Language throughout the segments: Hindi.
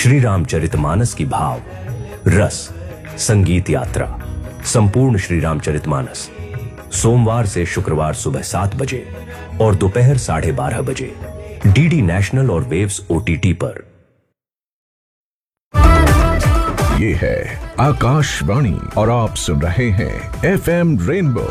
श्री रामचरितमानस की भाव रस संगीत यात्रा संपूर्ण श्री रामचरितमानस सोमवार से शुक्रवार सुबह 7 बजे और दोपहर 12:30 बजे डीडी नेशनल और वेव्स OTT पर। ये है आकाशवाणी और आप सुन रहे हैं FM रेनबो।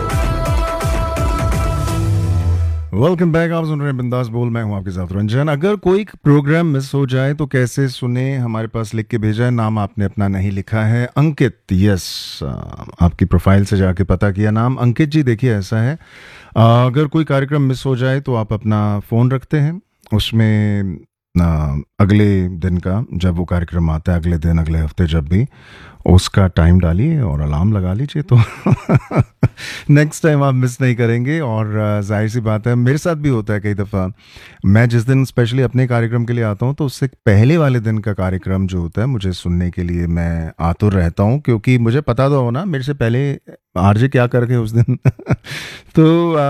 Welcome back. आप सुन रहे हैं बिंदास बोल, मैं हूं आपके साथ रंजन। अगर कोई प्रोग्राम मिस हो जाए तो कैसे सुने, हमारे पास लिख के भेजा है। नाम आपने अपना नहीं लिखा है, अंकित। यस, आपकी प्रोफाइल से जाके पता किया, नाम अंकित जी। देखिए ऐसा है, अगर कोई कार्यक्रम मिस हो जाए तो आप अपना फ़ोन रखते हैं, उसमें अगले दिन का जब वो कार्यक्रम आता है, अगले दिन अगले हफ्ते जब भी, उसका टाइम डालिए और अलार्म लगा लीजिए तो नेक्स्ट टाइम आप मिस नहीं करेंगे। और जाहिर सी बात है, मेरे साथ भी होता है कई दफ़ा, मैं जिस दिन स्पेशली अपने कार्यक्रम के लिए आता हूँ तो उससे पहले वाले दिन का कार्यक्रम जो होता है मुझे सुनने के लिए मैं आतुर रहता हूँ, क्योंकि मुझे पता तो हो ना मेरे से पहले आरजे क्या कर गए उस दिन तो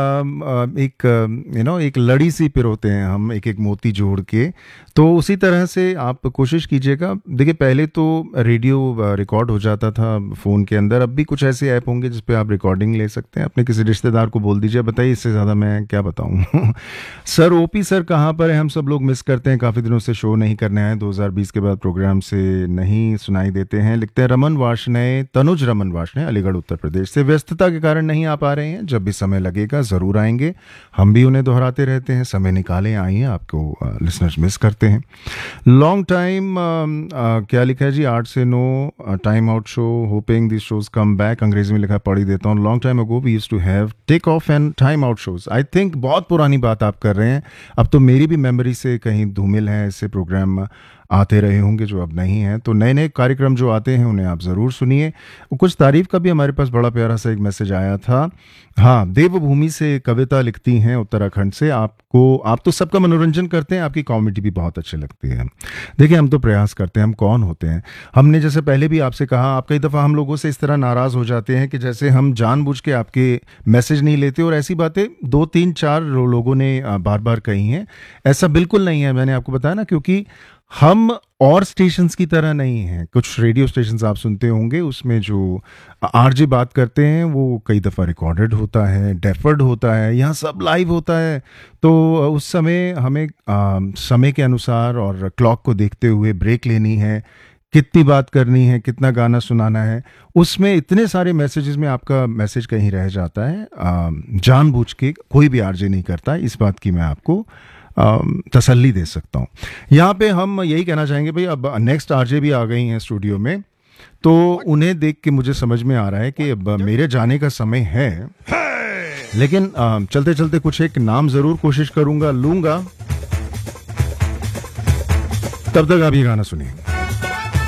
एक लड़ी सी पिरोते हैं हम, एक एक मोती जोड़ के। तो उसी तरह से आप कोशिश कीजिएगा। देखिए पहले तो रेडियो रिकॉर्ड हो जाता था फ़ोन के अंदर, अब भी कुछ ऐसे ऐप होंगे जिस पे आप रिकॉर्डिंग ले सकते हैं। अपने किसी रिश्तेदार को बोल दीजिए, बताइए इससे ज़्यादा मैं क्या बताऊँ सर ओपी सर कहाँ पर है, हम सब लोग मिस करते हैं, काफ़ी दिनों से शो नहीं करने आए, 2020 के बाद प्रोग्राम से नहीं सुनाई देते हैं। लिखते हैं रमन वार्ष्णेय, तनुज रमन वार्ष्णेय, अलीगढ़ उत्तर प्रदेश से। व्यस्तता के कारण नहीं आ पा रहे हैं, जब भी समय लगेगा ज़रूर आएंगे। हम भी उन्हें दोहराते रहते हैं, समय निकालें, आइए, आपको लिसनर्स मिस करते हैं। लॉन्ग टाइम क्या लिखा है जी, 8 से 9 time out show, hopping this shows come back. अंग्रेजी में लिखा है, पढ़ ही देता हूँ। Long time ago we used to have take off and time out shows. I think बहुत पुरानी बात आप कर रहे हैं, अब तो मेरी भी मेमोरी से कहीं धूमिल है, ऐसे प्रोग्राम आते रहे होंगे जो अब नहीं हैं। तो नए नए कार्यक्रम जो आते हैं उन्हें आप ज़रूर सुनिए। कुछ तारीफ़ का भी हमारे पास बड़ा प्यारा सा एक मैसेज आया था। हाँ, देवभूमि से कविता लिखती हैं, उत्तराखंड से। आप तो सबका मनोरंजन करते हैं, आपकी कॉमेडी भी बहुत अच्छी लगती है। देखिए हम तो प्रयास करते हैं, हम कौन होते हैं। हमने जैसे पहले भी आपसे कहा, आप कई दफ़ा हम लोगों से इस तरह नाराज़ हो जाते हैं कि जैसे हम जानबूझ के आपके मैसेज नहीं लेते, और ऐसी बातें 2-3-4 लोगों ने बार बार कही हैं। ऐसा बिल्कुल नहीं है, मैंने आपको बताया ना, क्योंकि हम और स्टेशंस की तरह नहीं हैं। कुछ रेडियो स्टेशंस आप सुनते होंगे, उसमें जो आरजे बात करते हैं वो कई दफ़ा रिकॉर्डेड होता है, डेफर्ड होता है, यहाँ सब लाइव होता है। तो उस समय हमें समय के अनुसार और क्लॉक को देखते हुए ब्रेक लेनी है, कितनी बात करनी है, कितना गाना सुनाना है। उसमें इतने सारे मैसेजेस में आपका मैसेज कहीं रह जाता है। जानबूझ के कोई भी आरजे नहीं करता, इस बात की मैं आपको तसल्ली दे सकता हूँ। यहाँ पे हम यही कहना चाहेंगे भाई, अब नेक्स्ट आरजे भी आ गई हैं स्टूडियो में, तो उन्हें देख के मुझे समझ में आ रहा है कि अब मेरे जाने का समय है। लेकिन चलते चलते कुछ एक नाम जरूर कोशिश लूंगा। तब तक आप ये गाना सुनिए।